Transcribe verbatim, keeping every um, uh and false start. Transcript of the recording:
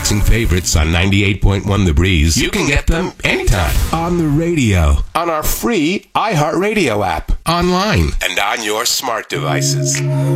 relaxing favorites on ninety-eight point one The Breeze, you can get them anytime. On the radio, on our free iHeartRadio app, online, and on your smart devices.